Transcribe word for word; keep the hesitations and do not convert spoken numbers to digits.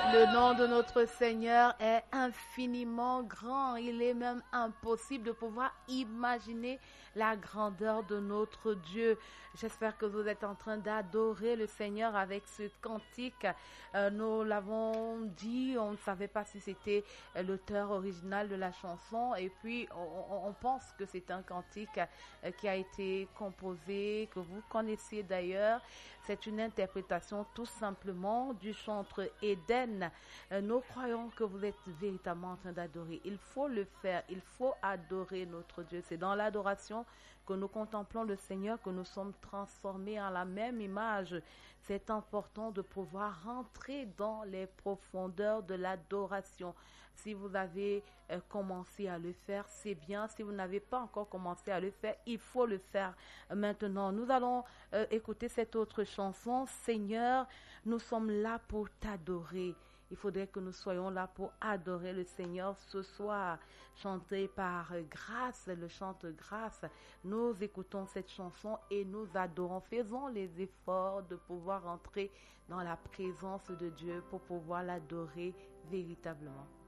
Le nom de notre Seigneur est infiniment grand. Il est même impossible de pouvoir imaginer la grandeur de notre Dieu. J'espère que vous êtes en train d'adorer le Seigneur avec ce cantique. Euh, nous l'avons dit, on ne savait pas si c'était l'auteur original de la chanson. Et puis, on, on pense que c'est un cantique euh, qui a été composé, que vous connaissez d'ailleurs. C'est une interprétation tout simplement du chantre Éden. Euh, nous croyons que vous êtes véritablement en train d'adorer. Il faut le faire. Il faut adorer notre Dieu. C'est dans l'adoration que nous contemplons le Seigneur, que nous sommes transformés en la même image. C'est important de pouvoir rentrer dans les profondeurs de l'adoration. Si vous avez euh, commencé à le faire, c'est bien. Si vous n'avez pas encore commencé à le faire, il faut le faire maintenant. Nous allons euh, écouter cette autre chanson. Seigneur, nous sommes là pour t'adorer. Il faudrait que nous soyons là pour adorer le Seigneur ce soir, chanté par Grâce, le chante Grâce. Nous écoutons cette chanson et nous adorons. Faisons les efforts de pouvoir entrer dans la présence de Dieu pour pouvoir l'adorer véritablement.